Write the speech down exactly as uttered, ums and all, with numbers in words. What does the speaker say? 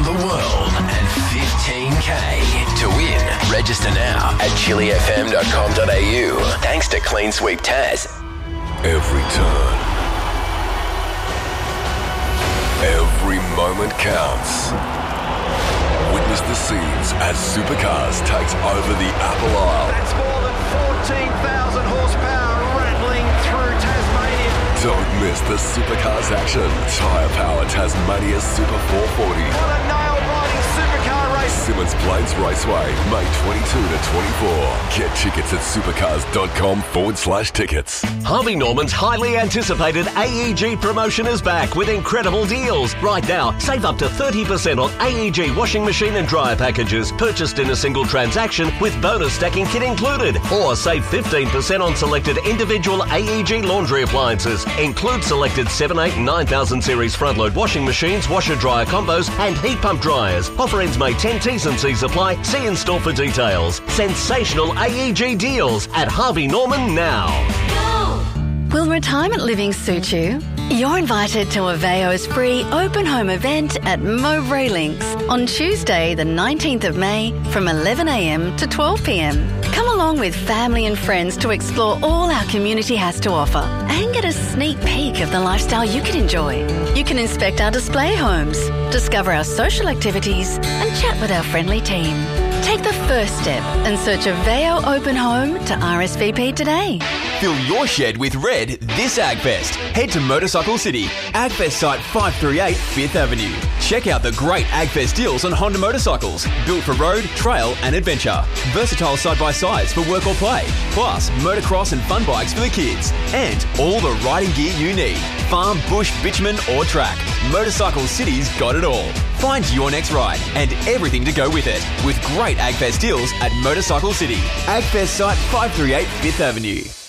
around the world and fifteen K to win. Register now at chili f m dot com dot a u. Thanks to Clean Sweep Taz. Every turn, every moment counts. Witness the scenes as Supercars takes over the Apple Isle. That's more than fourteen thousand horsepower rattling through Tasmania. Don't miss the Supercars action. Tyre Power Tasmania Super four forty. What a nail-biting supercar race. Simmons Plains Raceway, May twenty-second to twenty-fourth. Get tickets at supercars.com forward slash tickets. Harvey Norman's highly anticipated A E G promotion is back with incredible deals. Right now, save up to thirty percent on A E G washing machine and dryer packages purchased in a single transaction with bonus stacking kit included. Or save fifteen percent on selected individual A E G laundry appliances. Include selected seven, eight and nine thousand series front-load washing machines, washer-dryer combos and heat pump dryers. Offer ends May tenth, T's and C's apply. See in-store for details. Sensational A E G deals at Harvey Norman now. Will retirement living suit you? You're invited to Aveo's free open home event at Mowbray Links on Tuesday the nineteenth of May from eleven a m to twelve p m. Come along with family and friends to explore all our community has to offer and get a sneak peek of the lifestyle you can enjoy. You can inspect our display homes, discover our social activities and chat with our friendly team. Take the first step and search Aveo Open Home to R S V P today. Fill your shed with red this AgFest. Head to Motorcycle City, AgFest site five thirty-eight Fifth Avenue. Check out the great AgFest deals on Honda motorcycles, built for road, trail and adventure. Versatile side-by-sides for work or play. Plus, motocross and fun bikes for the kids. And all the riding gear you need. Farm, bush, bitumen or track. Motorcycle City's got it all. Find your next ride and everything to go with it with great AgFest deals at Motorcycle City. AgFest site five thirty-eight Fifth Avenue.